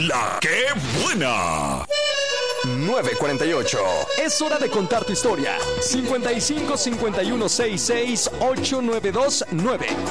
La que buena. 9:48. Es hora de contar tu historia. 55 51 66 8929.